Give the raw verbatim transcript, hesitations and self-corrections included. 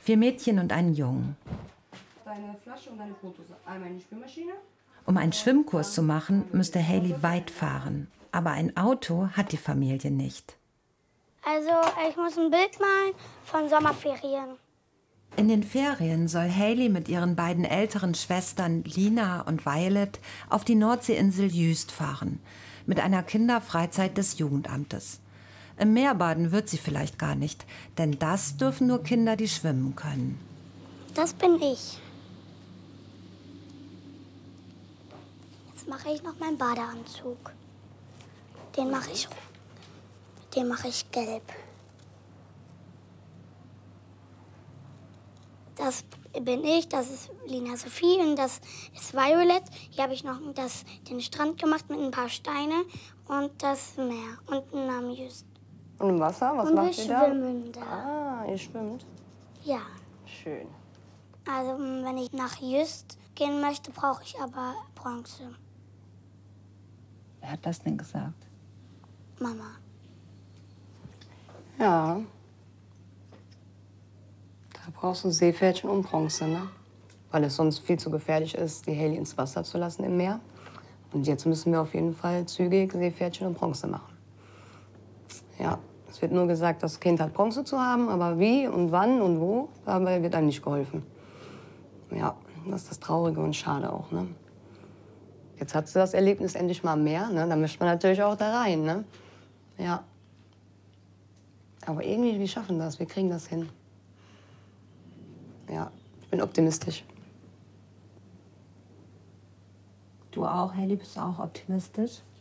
Vier Mädchen und einen Jungen. Deine Flasche und deine Fotos. Einmal in die Spülmaschine. Um einen Schwimmkurs zu machen, müsste Hailey weit fahren. Aber ein Auto hat die Familie nicht. Also, ich muss ein Bild malen von Sommerferien. In den Ferien soll Hailey mit ihren beiden älteren Schwestern Lina und Violet auf die Nordseeinsel Jüst fahren, mit einer Kinderfreizeit des Jugendamtes. Im Meer baden wird sie vielleicht gar nicht, denn das dürfen nur Kinder, die schwimmen können. Das bin ich. Jetzt mache ich noch meinen Badeanzug. Den mache ich, den mache ich gelb. Das bin ich, das ist Lina Sophie und das ist Violet. Hier habe ich noch das, den Strand gemacht mit ein paar Steine und das Meer und einen Namen Just. Und im Wasser, was und macht ihr da? Und wir schwimmen da. Ah, ihr schwimmt? Ja. Schön. Also wenn ich nach Just gehen möchte, brauche ich aber Bronze. Wer hat das denn gesagt? Mama. Ja. Da brauchst du Seepferdchen und Bronze, ne? Weil es sonst viel zu gefährlich ist, die Hailey ins Wasser zu lassen im Meer. Und jetzt müssen wir auf jeden Fall zügig Seepferdchen und Bronze machen. Ja, es wird nur gesagt, das Kind hat Bronze zu haben, aber wie und wann und wo, dabei wird einem nicht geholfen. Ja, das ist das Traurige und Schade auch, ne? Jetzt hat sie das Erlebnis endlich mal mehr, ne? Da möchte man natürlich auch da rein, ne? Ja. Aber irgendwie, wir schaffen das, wir kriegen das hin. Ja, ich bin optimistisch. Du auch, Hailey, bist du auch optimistisch?